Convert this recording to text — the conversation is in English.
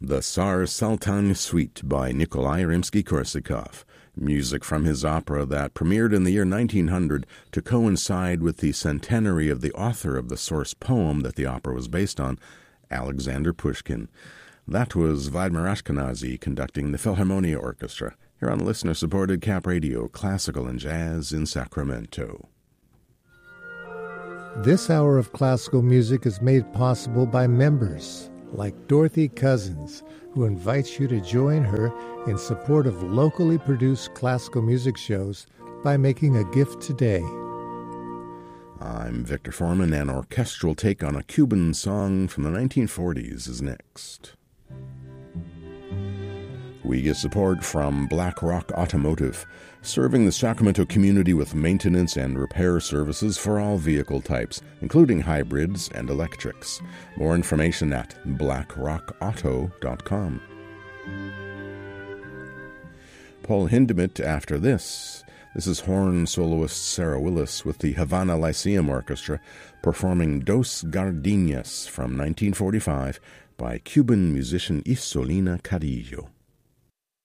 The Tsar Sultan Suite by Nikolai Rimsky-Korsakov, music from his opera that premiered in the year 1900 to coincide with the centenary of the author of the source poem that the opera was based on, Alexander Pushkin. That was Vladimir Ashkenazy conducting the Philharmonia Orchestra, here on listener-supported Cap Radio, Classical and Jazz in Sacramento. This hour of classical music is made possible by members like Dorothy Cousins, who invites you to join her in support of locally produced classical music shows by making a gift today. I'm Victor Foreman. An orchestral take on a Cuban song from the 1940s is next. We get support from Black Rock Automotive, serving the Sacramento community with maintenance and repair services for all vehicle types, including hybrids and electrics. More information at blackrockauto.com. Paul Hindemith after this. This is horn soloist Sarah Willis with the Havana Lyceum Orchestra performing Dos Gardenias from 1945 by Cuban musician Isolina Carrillo.